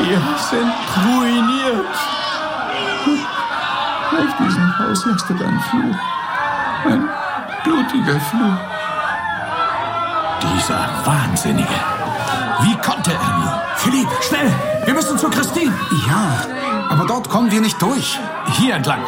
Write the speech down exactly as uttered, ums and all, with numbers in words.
Wir sind ruiniert. Auf diesem Haus lastet ein Fluch. Ein blutiger Fluch. Dieser Wahnsinnige. Wie konnte er nur? Philipp, schnell! Wir müssen zu Christine. Ja, aber dort kommen wir nicht durch. Hier entlang.